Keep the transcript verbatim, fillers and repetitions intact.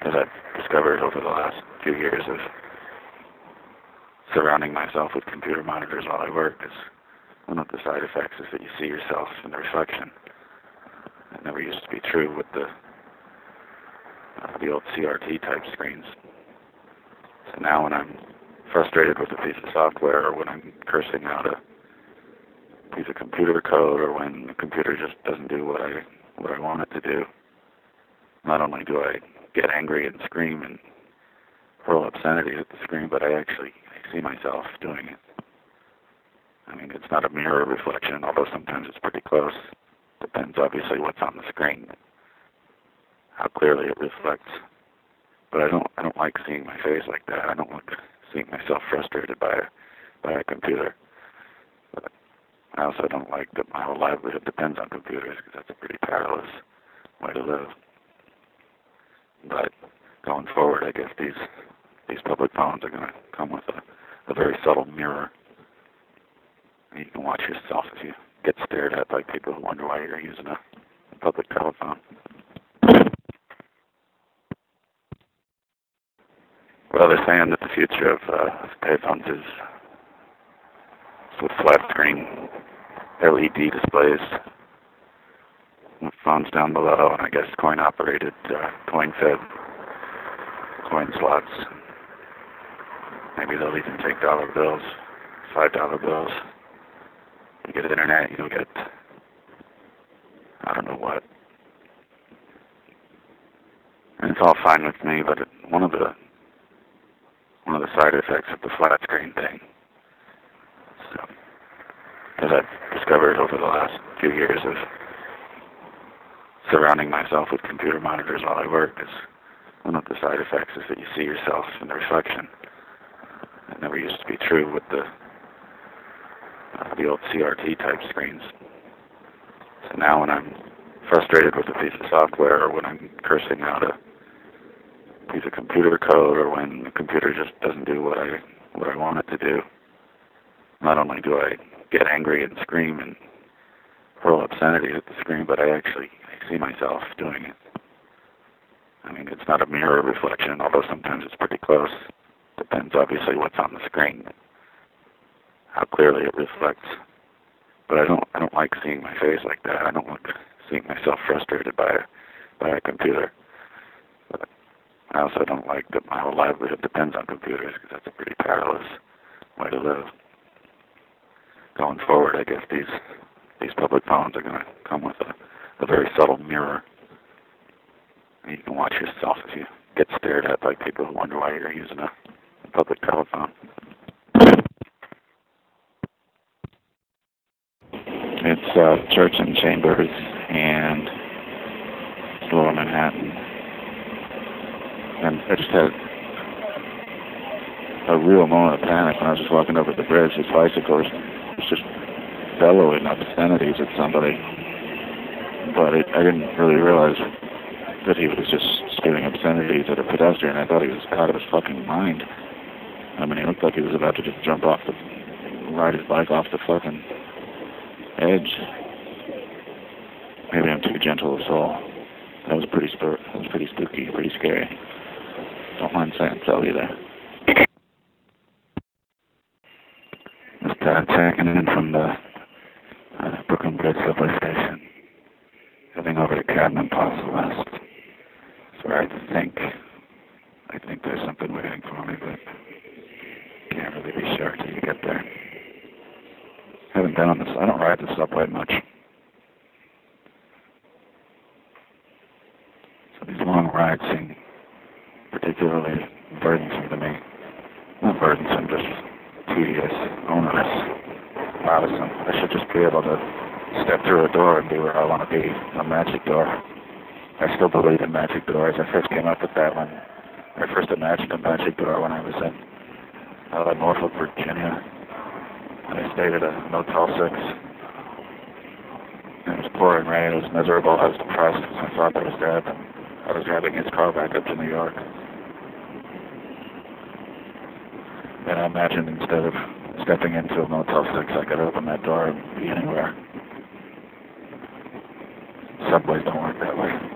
as I've discovered over the last few years of surrounding myself with computer monitors while I work, is one of the side effects is that you see yourself in the reflection. It never used to be true with the uh, the old C R T type screens. So now when I'm frustrated with a piece of software, or when I'm cursing out a piece of computer code, or when the computer just doesn't do what I what I want it to do, not only do I get angry and scream and hurl obscenities at the screen, but I actually see myself doing it. I mean, it's not a mirror reflection, although sometimes it's pretty close. Depends, obviously, what's on the screen, how clearly it reflects. But I don't, I don't like seeing my face like that. I don't like seeing myself frustrated by a, by a computer. But I also don't like that my whole livelihood depends on computers, because that's a pretty perilous way to live. But going forward, I guess these these public phones are going to come with a, a very subtle mirror. And you can watch yourself if you get stared at by people who wonder why you're using a, a public telephone. Well, they're saying that the future of uh, payphones is with flat screen L E D displays with phones down below, and I guess coin-operated, uh, coin-fed coin slots. Maybe they'll even take dollar bills, five dollar bills. You get internet, you'll get, I don't know what. And it's all fine with me, but it, one of the one of the side effects of the flat screen thing, so, as I've discovered over the last few years of surrounding myself with computer monitors while I work, is one of the side effects is that you see yourself in the reflection. It never used to be true with the uh, the old C R T type screens. So now when I'm frustrated with a piece of software, or when I'm cursing out a piece of computer code, or when the computer just doesn't do what I what I want it to do, not only do I get angry and scream and hurl obscenities at the screen, but I actually see myself doing it. I mean, it's not a mirror reflection, although sometimes it's pretty close. Depends, obviously, what's on the screen, how clearly it reflects. But I don't, I don't like seeing my face like that. I don't like seeing myself frustrated by a, by a computer. But I also don't like that my whole livelihood depends on computers, because that's a pretty perilous way to live. Going forward, I guess these these public phones are going to come with a, a very subtle mirror. And you can watch yourself if you get stared at by people who wonder why you're using a, a public telephone. It's uh, Church and Chambers and Lower Manhattan. And I just had a real moment of panic when I was just walking over the bridge. This bicycle was just bellowing obscenities at somebody. But it, I didn't really realize that he was just spewing obscenities at a pedestrian. I thought he was out of his fucking mind. I mean, he looked like he was about to just jump off the, ride his bike off the fucking edge. Maybe I'm too gentle a soul. That was pretty spur that was pretty spooky, pretty scary. Don't mind saying so either. Just uh, checking in from the uh, Brooklyn Bridge subway station, heading over to Cadman Plaza West. That's where I think, I think there's something waiting for me, but can't really be sure till you get there. Haven't been on this, I don't ride the subway much. So these long rides seem particularly burdensome to me. Not burdensome, just tedious, onerous, bothersome. I should just be able to step through a door and be where I want to be, a magic door. I still believe in magic doors. I first came up with that when I first imagined a magic door when I was in out of Norfolk, Virginia. And I stayed at a Motel six. And it was pouring rain. It was miserable. I was depressed because I thought I was dead. And I was driving his car back up to New York. And I imagined instead of stepping into a Motel six, I could open that door and be anywhere. Subways don't work that way.